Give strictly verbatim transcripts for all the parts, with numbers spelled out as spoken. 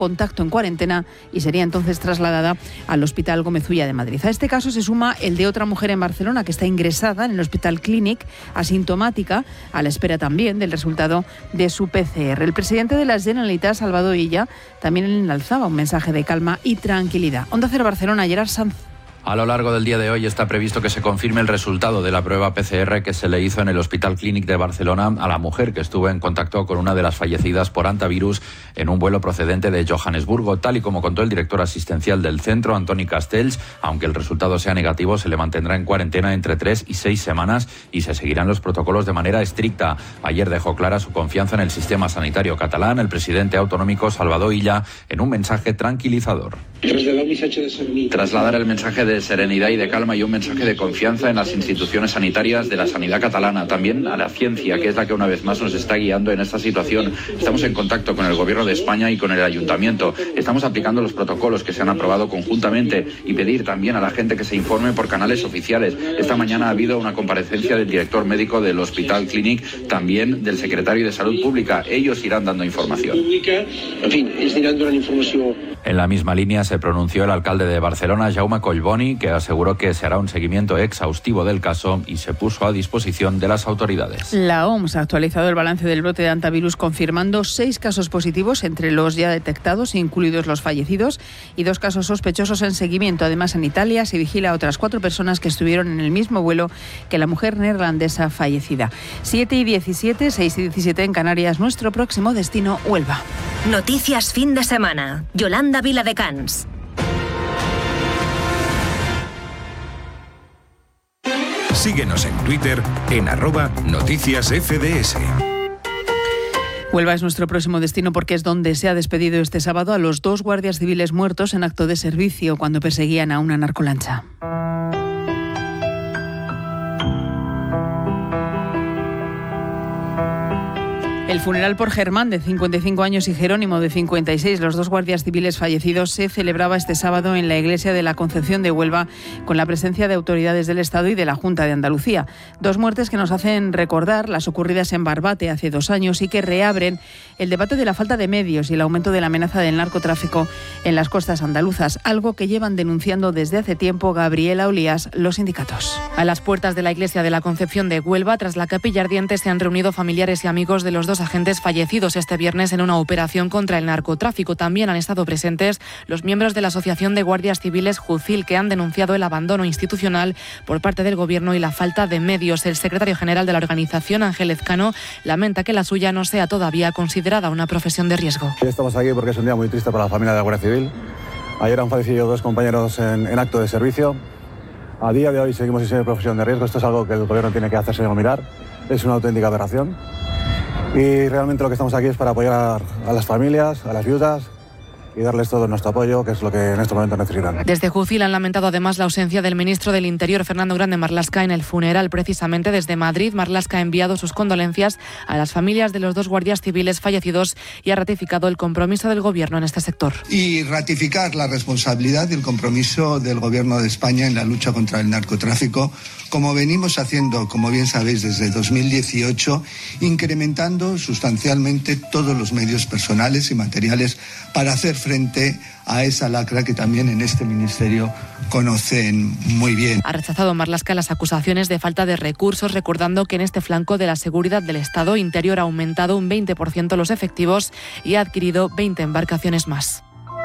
contacto en cuarentena y sería entonces trasladada al Hospital Gómez Ulla de Madrid. A este caso se suma el de otra mujer en Barcelona que está ingresada en el Hospital Clínic, asintomática, a la espera también del resultado de su P C R. El presidente de la Generalitat, Salvador Illa, también enalzaba un mensaje de calma y tranquilidad. Onda Cero Barcelona, Gerard Sanz. A lo largo del día de hoy está previsto que se confirme el resultado de la prueba P C R que se le hizo en el Hospital Clínic de Barcelona a la mujer que estuvo en contacto con una de las fallecidas por hantavirus en un vuelo procedente de Johannesburgo. Tal y como contó el director asistencial del centro, Antoni Castells, aunque el resultado sea negativo, se le mantendrá en cuarentena entre tres y seis semanas y se seguirán los protocolos de manera estricta. Ayer dejó clara su confianza en el sistema sanitario catalán el presidente autonómico Salvador Illa en un mensaje tranquilizador. Trasladar el mensaje de de serenidad y de calma y un mensaje de confianza en las instituciones sanitarias de la sanidad catalana, también a la ciencia, que es la que una vez más nos está guiando en esta situación. Estamos en contacto con el Gobierno de España y con el Ayuntamiento. Estamos aplicando los protocolos que se han aprobado conjuntamente y pedir también a la gente que se informe por canales oficiales. Esta mañana ha habido una comparecencia del director médico del Hospital Clínic, también del secretario de Salud Pública. Ellos irán dando información. En fin, ells aniran donant informació. En la misma línea se pronunció el alcalde de Barcelona, Jaume Collboni, que aseguró que se hará un seguimiento exhaustivo del caso y se puso a disposición de las autoridades. La O M S ha actualizado el balance del brote de hantavirus confirmando seis casos positivos entre los ya detectados, incluidos los fallecidos, y dos casos sospechosos en seguimiento. Además, en Italia se vigila a otras cuatro personas que estuvieron en el mismo vuelo que la mujer neerlandesa fallecida. siete y diecisiete, seis y diecisiete en Canarias. Nuestro próximo destino, Huelva. Noticias fin de semana. Yolanda Viladecans. Síguenos en Twitter en arroba noticias F D S. Huelva es nuestro próximo destino porque es donde se ha despedido este sábado a los dos guardias civiles muertos en acto de servicio cuando perseguían a una narcolancha. El funeral por Germán, de cincuenta y cinco años, y Jerónimo, de cincuenta y seis, los dos guardias civiles fallecidos, se celebraba este sábado en la iglesia de la Concepción de Huelva con la presencia de autoridades del Estado y de la Junta de Andalucía. Dos muertes que nos hacen recordar las ocurridas en Barbate hace dos años y que reabren el debate de la falta de medios y el aumento de la amenaza del narcotráfico en las costas andaluzas, algo que llevan denunciando desde hace tiempo Gabriela Olías, los sindicatos. A las puertas de la iglesia de la Concepción de Huelva, tras la capilla ardiente, se han reunido familiares y amigos de los dos agentes fallecidos este viernes en una operación contra el narcotráfico. También han estado presentes los miembros de la Asociación de Guardias Civiles Jucil, que han denunciado el abandono institucional por parte del Gobierno y la falta de medios. El secretario general de la organización, Ángel Ezcano, lamenta que la suya no sea todavía considerada una profesión de riesgo. Estamos aquí porque es un día muy triste para la familia de la Guardia Civil. Ayer han fallecido dos compañeros en, en acto de servicio. A día de hoy seguimos sin ser profesión de riesgo. Esto es algo que el Gobierno tiene que hacerse mirar. Es una auténtica aberración. Y realmente lo que estamos aquí es para apoyar a las familias, a las viudas y darles todo nuestro apoyo, que es lo que en este momento necesitan. Desde Jucil han lamentado además la ausencia del ministro del Interior, Fernando Grande Marlaska, en el funeral. Precisamente desde Madrid, Marlaska ha enviado sus condolencias a las familias de los dos guardias civiles fallecidos y ha ratificado el compromiso del Gobierno en este sector. Y ratificar la responsabilidad y el compromiso del Gobierno de España en la lucha contra el narcotráfico, como venimos haciendo, como bien sabéis, desde dos mil dieciocho, incrementando sustancialmente todos los medios personales y materiales para hacer frente a esa lacra que también en este ministerio conocen muy bien. Ha rechazado Marlaska las acusaciones de falta de recursos, recordando que en este flanco de la seguridad del Estado, Interior ha aumentado un veinte por ciento los efectivos y ha adquirido veinte embarcaciones más.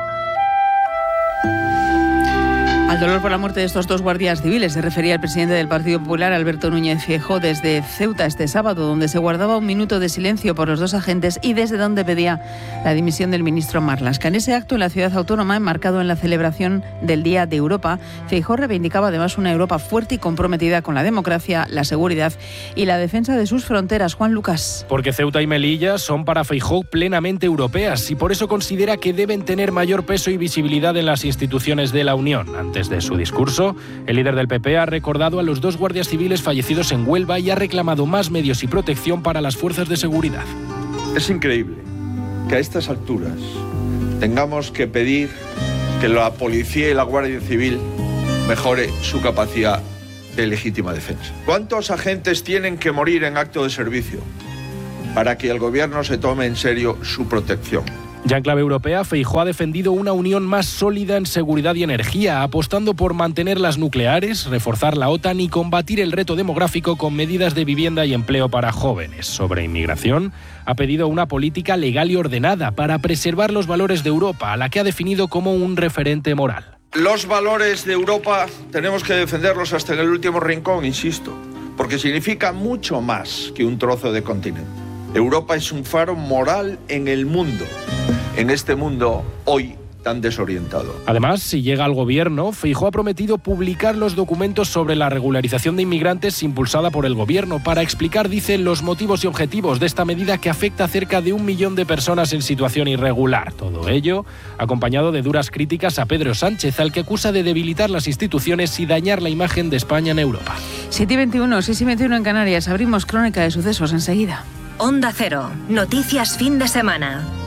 Al dolor por la muerte de estos dos guardias civiles se refería el presidente del Partido Popular, Alberto Núñez Feijóo, desde Ceuta este sábado, donde se guardaba un minuto de silencio por los dos agentes y desde donde pedía la dimisión del ministro Marlaska. En ese acto, en la ciudad autónoma, enmarcado en la celebración del Día de Europa, Feijóo reivindicaba además una Europa fuerte y comprometida con la democracia, la seguridad y la defensa de sus fronteras. Juan Lucas. Porque Ceuta y Melilla son para Feijóo plenamente europeas y por eso considera que deben tener mayor peso y visibilidad en las instituciones de la Unión. Antes de su discurso, el líder del P P ha recordado a los dos guardias civiles fallecidos en Huelva y ha reclamado más medios y protección para las fuerzas de seguridad. Es increíble que a estas alturas tengamos que pedir que la policía y la Guardia Civil mejore su capacidad de legítima defensa. ¿Cuántos agentes tienen que morir en acto de servicio para que el Gobierno se tome en serio su protección? Ya en clave europea, Feijóo ha defendido una unión más sólida en seguridad y energía, apostando por mantener las nucleares, reforzar la OTAN y combatir el reto demográfico con medidas de vivienda y empleo para jóvenes. Sobre inmigración, ha pedido una política legal y ordenada para preservar los valores de Europa, a la que ha definido como un referente moral. Los valores de Europa tenemos que defenderlos hasta en el último rincón, insisto, porque significa mucho más que un trozo de continente. Europa es un faro moral en el mundo, en este mundo hoy tan desorientado. Además, si llega al gobierno, Feijóo ha prometido publicar los documentos sobre la regularización de inmigrantes impulsada por el gobierno para explicar, dice, los motivos y objetivos de esta medida que afecta a cerca de un millón de personas en situación irregular. Todo ello acompañado de duras críticas a Pedro Sánchez, al que acusa de debilitar las instituciones y dañar la imagen de España en Europa. siete y veintiuno, seis y veintiuno en Canarias. Abrimos crónica de sucesos enseguida. Onda Cero. Noticias fin de semana.